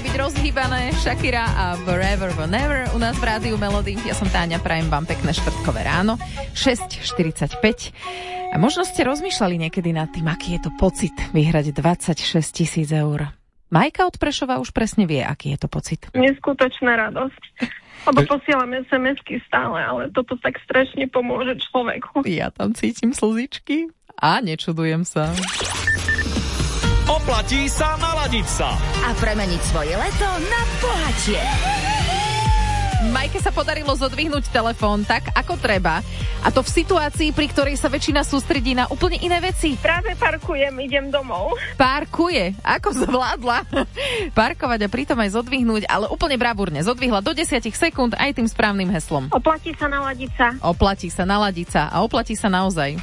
byť rozhýbané. Shakira a Forever Whenever u nás v Rádiu Melody. Ja som Táňa, prajem vám pekné štvrtkové ráno. 6:45. A možno ste rozmýšľali niekedy nad tým, aký je to pocit vyhrať 26 000 eur. Majka od Prešova už presne vie, aký je to pocit. Neskutočná radosť. Lebo posielam SMS-ky stále, ale toto tak strašne pomôže človeku. Ja tam cítim slzičky a nečudujem sa. Oplatí sa naladiť sa a premeniť svoje leto na bohatie. Majke sa podarilo zodvihnúť telefón tak, ako treba. A to v situácii, pri ktorej sa väčšina sústredí na úplne iné veci. Práve parkujem, idem domov. Parkuje. Ako zvládla parkovať a pritom aj zodvihnúť, ale úplne bravúrne. Zodvihla do 10 sekúnd aj tým správnym heslom. Oplatí sa naladiť sa. Oplatí sa naladiť sa a oplatí sa naozaj.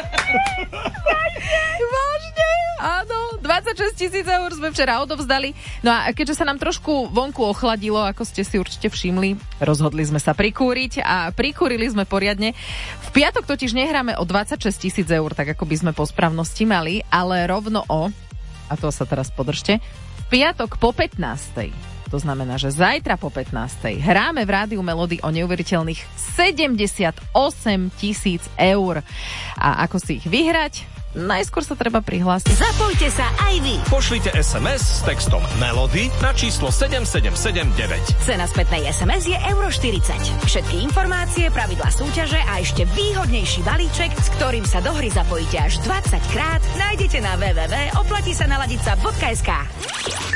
Vážne? Áno, 26 000 eur sme včera odovzdali. No a keďže sa nám trošku vonku ochladilo, ako ste si určite všimli, rozhodli sme sa prikúriť a prikúrili sme poriadne. V piatok totiž nehráme o 26 000 eur, tak ako by sme po správnosti mali, ale rovno a to sa teraz podržte, v piatok po 15. To znamená, že zajtra po 15. hráme v Rádiu Melody o neuveriteľných 78 000 eur. A ako si ich vyhrať? Najskôr sa treba prihlásiť. Zapojte sa aj vy. Pošlite SMS s textom Melody na číslo 7779. Cena spätnej SMS je €40. Všetky informácie, pravidlá súťaže a ešte výhodnejší balíček, s ktorým sa do hry zapojíte až 20 krát, nájdete na www.oplatisanaladica.sk.